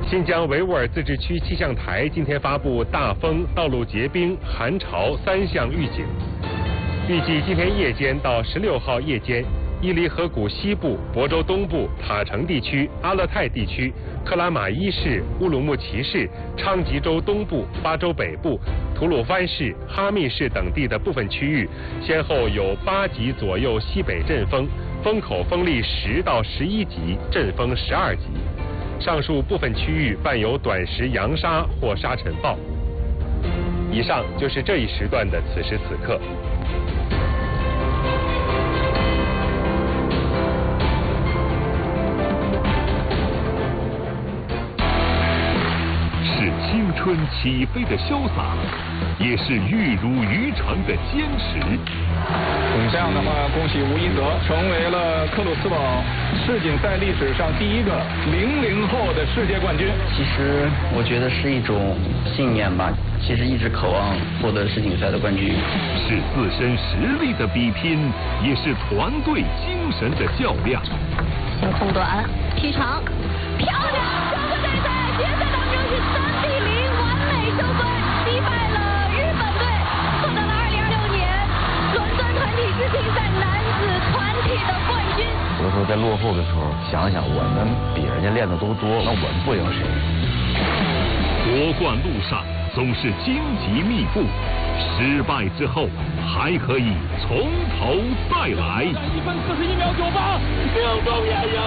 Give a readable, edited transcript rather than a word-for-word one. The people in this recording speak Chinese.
新疆维吾尔自治区气象台今天发布大风、道路结冰、寒潮3项预警，预计今天夜间到16号夜间，伊犁河谷西部、亳州东部、塔城地区、阿勒泰地区、克拉玛依市、乌鲁木齐市、昌吉州东部、巴州北部、吐鲁番市、哈密市等地的部分区域，先后有8级左右西北阵风，风口风力10到11级，阵风12级。上述部分区域伴有短时扬沙或沙尘暴。以上就是这一时段的此时此刻。 是青春起飞的潇洒，也是玉如于成的坚持。 这样的话，恭喜吴一泽成为了克鲁斯堡世锦赛历史上第一个00后的世界冠军。 其实我觉得是一种信念吧，其实一直渴望获得世锦赛的冠军。 是自身实力的比拼，也是团队精神的较量。 先空短劈长，漂亮！中国队在决赛当中是3比0完美收官，击败了日本队，获得了2026年伦敦团体世锦赛男子团体的冠军。 有的时候在落后的时候，想想我们比人家练的都多，那我们不赢谁？ 夺冠路上总是荆棘密布，失败之后还可以从头再来。 1分41秒98，命中也赢。